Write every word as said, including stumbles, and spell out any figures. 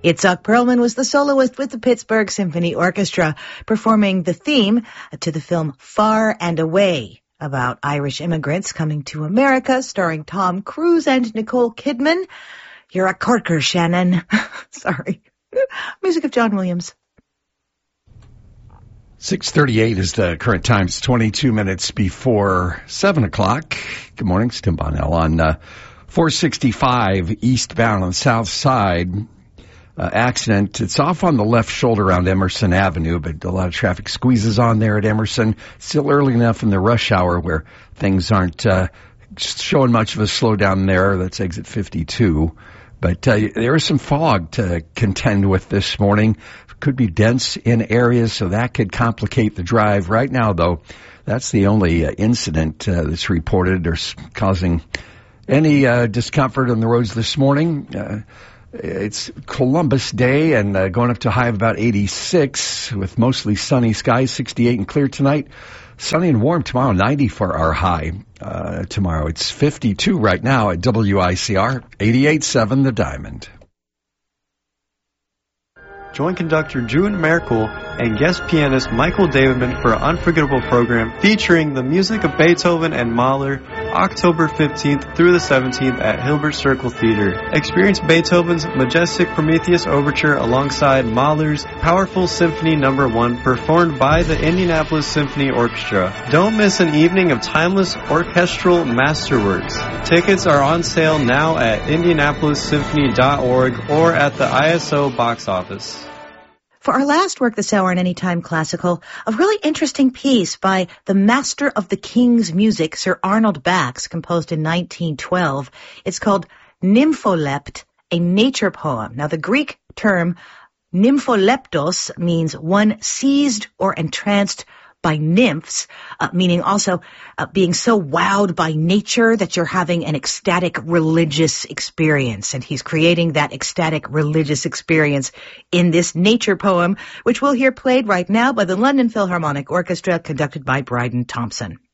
Itzhak Perlman was the soloist with the Pittsburgh Symphony Orchestra, performing the theme to the film Far and Away, about Irish immigrants coming to America, starring Tom Cruise and Nicole Kidman. You're a corker, Shannon. Sorry. Music of John Williams. six thirty-eight is the current time. It's twenty-two minutes before seven o'clock. Good morning, it's Tim Bonnell on uh, four sixty-five eastbound on the south side. Uh, accident. It's off on the left shoulder around Emerson Avenue, but a lot of traffic squeezes on there at Emerson. Still early enough in the rush hour where things aren't uh, showing much of a slowdown there. That's exit fifty-two. But uh, there is some fog to contend with this morning. Could be dense in areas, so that could complicate the drive. Right now, though, that's the only uh, incident uh, that's reported or causing any uh, discomfort on the roads this morning. Uh, It's Columbus Day and uh, going up to a high of about eighty-six with mostly sunny skies, sixty-eight and clear tonight. Sunny and warm tomorrow, ninety for our high uh, tomorrow. It's fifty-two right now at W I C R, eighty-eight point seven The Diamond. Join conductor June Merkel and guest pianist Michael Davidman for an unforgettable program featuring the music of Beethoven and Mahler, October fifteenth through the seventeenth at Hilbert Circle Theater. Experience Beethoven's majestic Prometheus Overture alongside Mahler's powerful Symphony Number One performed by the Indianapolis Symphony Orchestra. Don't miss an evening of timeless orchestral masterworks. Tickets are on sale now at indianapolis symphony dot org or at the I S O box office. For our last work this hour in Anytime Classical, a really interesting piece by the master of the King's music, Sir Arnold Bax, composed in nineteen twelve. It's called Nympholept, a nature poem. Now, the Greek term nympholeptos means one seized or entranced by nymphs, uh, meaning also uh, being so wowed by nature that you're having an ecstatic religious experience. And he's creating that ecstatic religious experience in this nature poem, which we'll hear played right now by the London Philharmonic Orchestra, conducted by Bryden Thompson.